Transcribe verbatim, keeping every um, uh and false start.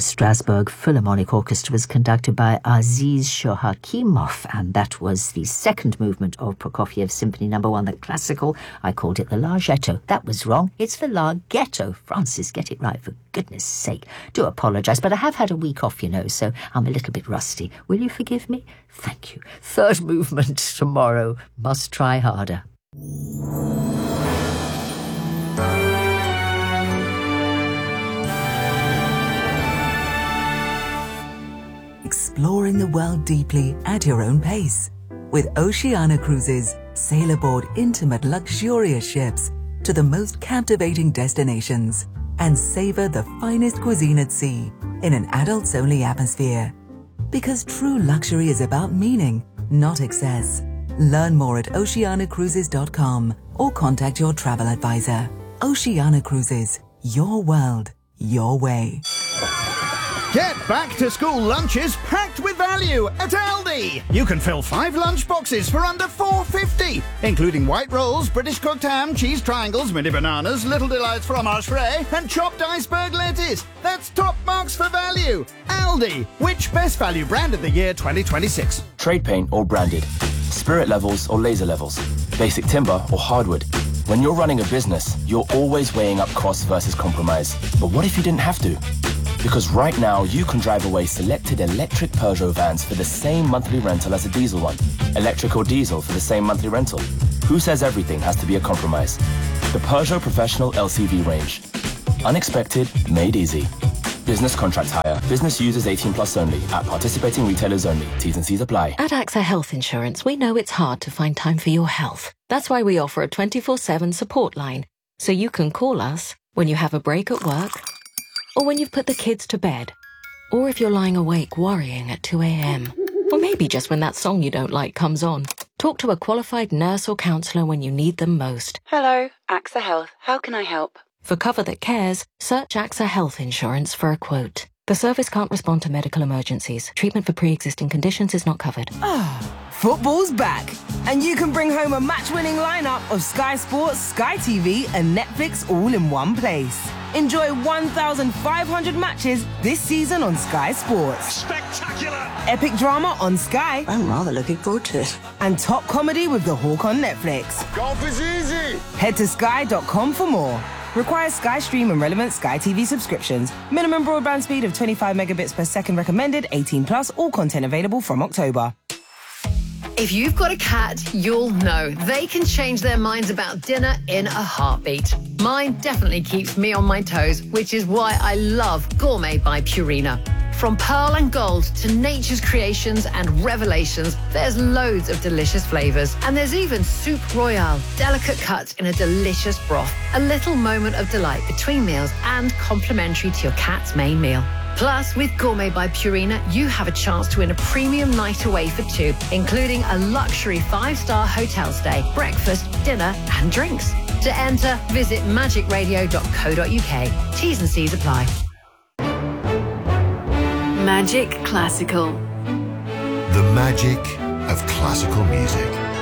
Strasbourg Philharmonic Orchestra was conducted by Aziz Shohakimov, and that was the second movement of Prokofiev's Symphony Number One, the classical. I called it the Larghetto. That was wrong. It's the Larghetto. Francis, get it right, for goodness sake. Do apologise, but I have had a week off, you know, so I'm a little bit rusty. Will you forgive me? Thank you. Third movement tomorrow. Must try harder. Exploring the world deeply at your own pace. With Oceania Cruises, sail aboard intimate, luxurious ships to the most captivating destinations and savor the finest cuisine at sea in an adults-only atmosphere. Because true luxury is about meaning, not excess. Learn more at oceania cruises dot com or contact your travel advisor. Oceania Cruises, your world, your way. Get back to school lunches packed with value at Aldi. You can fill five lunch boxes for under four fifty, including white rolls, British cooked ham, cheese triangles, mini bananas, Little Delights fromage frais, and chopped iceberg lettuce. That's top marks for value. Aldi, which best value brand of the year twenty twenty-six? Trade paint or branded, spirit levels or laser levels, basic timber or hardwood. When you're running a business, you're always weighing up cost versus compromise. But what if you didn't have to? Because right now, you can drive away selected electric Peugeot vans for the same monthly rental as a diesel one. Electric or diesel for the same monthly rental. Who says everything has to be a compromise? The Peugeot Professional L C V range. Unexpected, made easy. Business contract hire. Business users eighteen plus only. At participating retailers only. T's and C's apply. At AXA Health Insurance, we know it's hard to find time for your health. That's why we offer a twenty-four seven support line. So you can call us when you have a break at work, or when you've put the kids to bed, or if you're lying awake worrying at two a.m. Or maybe just when that song you don't like comes on. Talk to a qualified nurse or counsellor when you need them most. Hello, AXA Health. How can I help? For cover that cares, search AXA Health Insurance for a quote. The service can't respond to medical emergencies. Treatment for pre-existing conditions is not covered. Ah, football's back. And you can bring home a match-winning lineup of Sky Sports, Sky T V and Netflix all in one place. Enjoy one thousand five hundred matches this season on Sky Sports. Spectacular! Epic drama on Sky. I'm rather looking forward to it. And top comedy with The Hawk on Netflix. Golf is easy! Head to sky dot com for more. Requires Sky Stream and relevant Sky T V subscriptions. Minimum broadband speed of twenty-five megabits per second recommended, eighteen plus, all content available from October. If you've got a cat, you'll know they can change their minds about dinner in a heartbeat. Mine definitely keeps me on my toes, which is why I love Gourmet by Purina. From pearl and gold to nature's creations and revelations, there's loads of delicious flavours. And there's even Soup Royale, delicate cuts in a delicious broth. A little moment of delight between meals and complimentary to your cat's main meal. Plus, with Gourmet by Purina, you have a chance to win a premium night away for two, including a luxury five-star hotel stay, breakfast, dinner and drinks. To enter, visit magic radio dot co dot uk. T's and C's apply. Magic Classical. The magic of classical music.